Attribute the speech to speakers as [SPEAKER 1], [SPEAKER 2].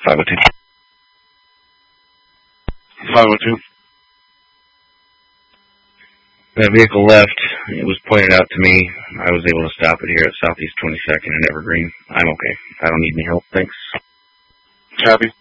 [SPEAKER 1] 502.
[SPEAKER 2] 502.
[SPEAKER 1] That vehicle left. It was pointed out to me. I was able to stop it here at Southeast 22nd and Evergreen. I'm okay. I don't need any help. Thanks.
[SPEAKER 2] Copy.